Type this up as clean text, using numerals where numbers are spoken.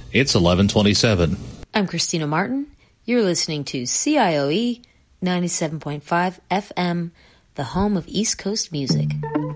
It's 11:27. I'm Christina Martin. You're listening to CIOE 97.5 FM, the home of East Coast music.